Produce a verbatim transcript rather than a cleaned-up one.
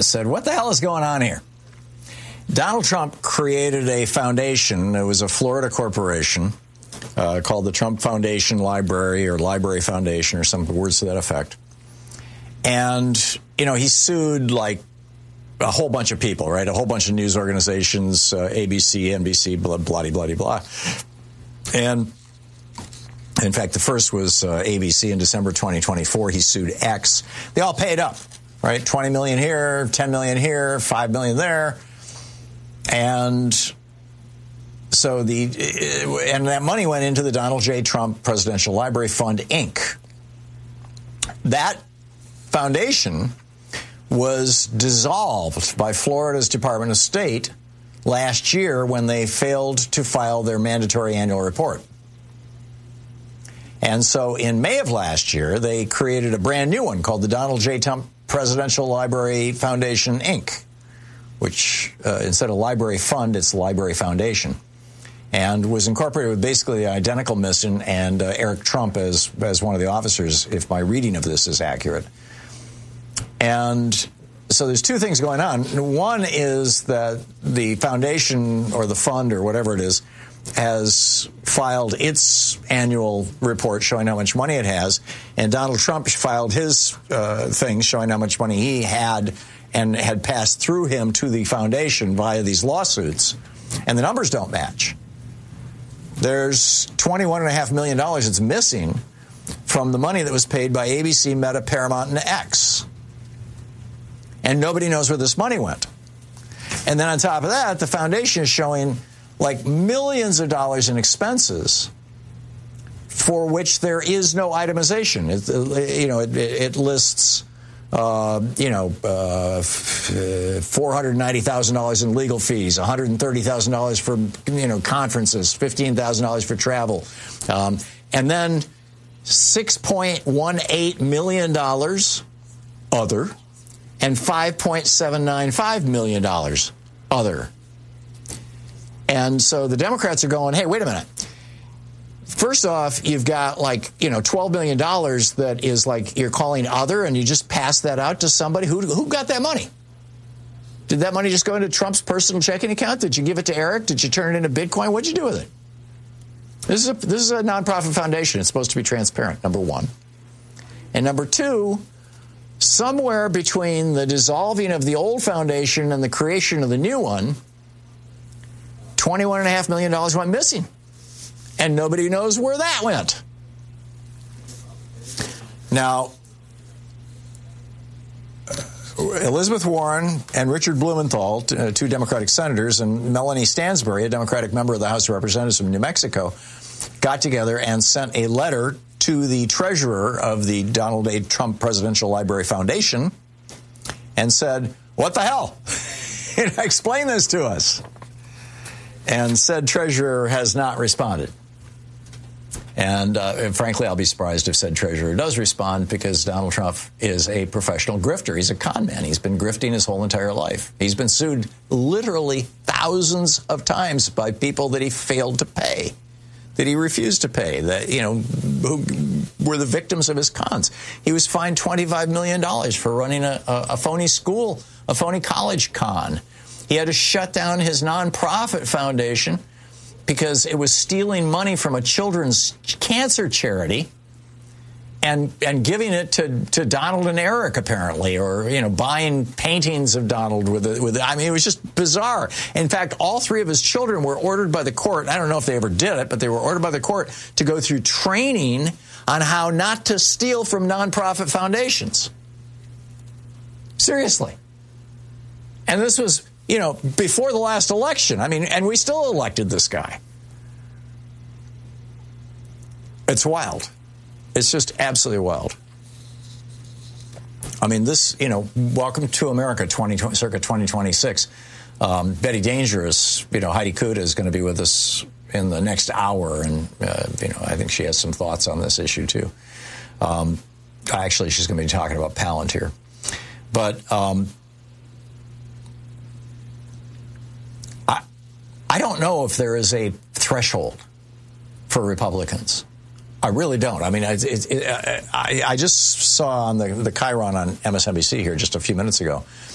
said, what the hell is going on here? Donald Trump created a foundation. It was a Florida corporation uh, called the Trump Foundation Library or Library Foundation or some words to that effect. And, you know, he sued like a whole bunch of people, right? A whole bunch of news organizations, uh, A B C, N B C, blah, blah, blah, blah, blah. And in fact, the first was uh, A B C in December twenty twenty-four. He sued X. They all paid up, right? twenty million here, ten million here, five million there. And so the and that money went into the Donald J. Trump Presidential Library Fund, Incorporated. That foundation was dissolved by Florida's Department of State last year when they failed to file their mandatory annual report. And so in May of last year, they created a brand new one called the Donald J. Trump Presidential Library Foundation, Incorporated, which uh, instead of Library Fund, it's Library Foundation, and was incorporated with basically the identical mission and uh, Eric Trump as, as one of the officers, if my reading of this is accurate. And so there's two things going on. One is that the foundation or the fund or whatever it is has filed its annual report showing how much money it has, and Donald Trump filed his uh, thing showing how much money he had and had passed through him to the foundation via these lawsuits, and the numbers don't match. There's twenty-one point five million dollars that's missing from the money that was paid by A B C, Meta, Paramount, and X. And nobody knows where this money went. And then on top of that, the foundation is showing like millions of dollars in expenses for which there is no itemization. It, you know, it, it lists... Uh, you know, uh, four hundred ninety thousand dollars in legal fees, one hundred thirty thousand dollars for, you know, conferences, fifteen thousand dollars for travel. Um, and then six point one eight million dollars other and five point seven nine five million dollars other. And so the Democrats are going, hey, wait a minute. First off, you've got like, you know, twelve million dollars that is like you're calling other, and you just pass that out to somebody. Who, who got that money? Did that money just go into Trump's personal checking account? Did you give it to Eric? Did you turn it into Bitcoin? What'd you do with it? This is a, this is a nonprofit foundation. It's supposed to be transparent, number one. And number two, somewhere between the dissolving of the old foundation and the creation of the new one, twenty-one point five million dollars went missing. And nobody knows where that went. Now, Elizabeth Warren and Richard Blumenthal, two Democratic senators, and Melanie Stansbury, a Democratic member of the House of Representatives from New Mexico, got together and sent a letter to the treasurer of the Donald J. Trump Presidential Library Foundation and said, what the hell? Explain this to us. And said treasurer has not responded. And, uh, and frankly, I'll be surprised if said treasurer does respond, because Donald Trump is a professional grifter. He's a con man. He's been grifting his whole entire life. He's been sued literally thousands of times by people that he failed to pay, that he refused to pay, that, you know, who were the victims of his cons. He was fined twenty-five million dollars for running a, a, a phony school, a phony college con. He had to shut down his nonprofit foundation because it was stealing money from a children's cancer charity and and giving it to, to Donald and Eric, apparently, or, you know, buying paintings of Donald with it. With, I mean, it was just bizarre. In fact, all three of his children were ordered by the court. I don't know if they ever did it, but they were ordered by the court to go through training on how not to steal from nonprofit foundations. Seriously. And this was, you know, before the last election. I mean, and we still elected this guy. It's wild. It's just absolutely wild. I mean, this, you know, welcome to America, twenty, circa twenty twenty-six. Um, Betty Dangerous, you know, Heidi Kuda is going to be with us in the next hour. And, uh, you know, I think she has some thoughts on this issue, too. Um, actually, she's going to be talking about Palantir. But um, I, I don't know if there is a threshold for Republicans. I really don't. I mean, it, it, it, I, I just saw on the, the Chiron on M S N B C here just a few minutes ago